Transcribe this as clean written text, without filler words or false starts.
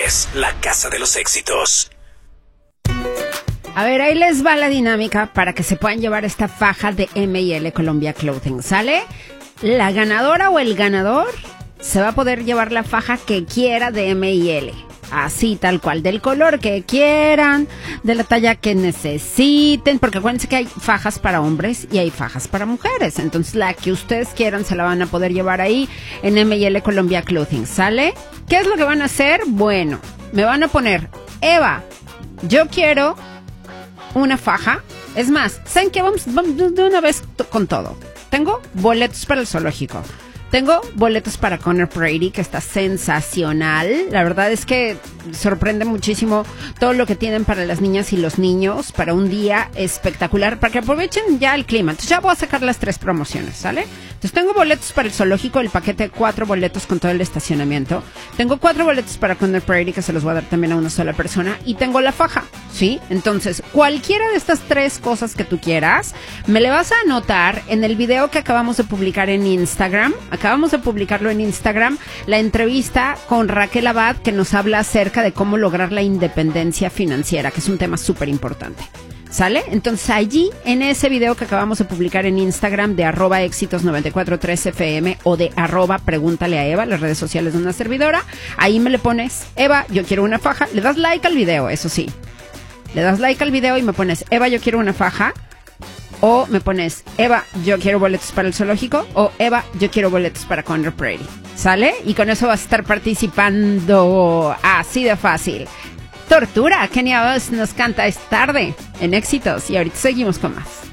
es la casa de los éxitos. A ver, ahí les va la dinámica para que se puedan llevar esta faja de M&L Colombia Clothing, ¿sale? La ganadora o el ganador se va a poder llevar la faja que quiera de M&L. Así, tal cual, del color que quieran, de la talla que necesiten, porque acuérdense que hay fajas para hombres y hay fajas para mujeres. Entonces, la que ustedes quieran se la van a poder llevar ahí en M&L Colombia Clothing, ¿sale? ¿Qué es lo que van a hacer? Bueno, me van a poner, Eva, yo quiero una faja. Es más, ¿saben qué? Vamos de una vez con todo. Tengo boletos para el zoológico. Tengo boletos para Conor Brady, que está sensacional. La verdad es que sorprende muchísimo todo lo que tienen para las niñas y los niños, para un día espectacular, para que aprovechen ya el clima. Entonces ya voy a sacar las 3 promociones, ¿sale? Entonces tengo boletos para el zoológico, el paquete de 4 boletos con todo el estacionamiento. Tengo 4 boletos para Conor Brady, que se los voy a dar también a una sola persona. Y tengo la faja, ¿sí? Entonces, cualquiera de estas 3 cosas que tú quieras, me le vas a anotar en el video que acabamos de publicar en Instagram. Acabamos de publicarlo en Instagram, la entrevista con Raquel Abad, que nos habla acerca de cómo lograr la independencia financiera, que es un tema súper importante. ¿Sale? Entonces allí, en ese video que acabamos de publicar en Instagram de @éxitos943fm o de @pregúntale a Eva, las redes sociales de una servidora, ahí me le pones, Eva, yo quiero una faja, le das like al video, eso sí. Le das like al video y me pones, Eva, yo quiero una faja. O me pones, Eva, yo quiero boletos para el zoológico. O Eva, yo quiero boletos para Conor Brady. ¿Sale? Y con eso vas a estar participando. Así de fácil. Tortura, Kenia Oz nos canta, es tarde en Éxitos. Y ahorita seguimos con más.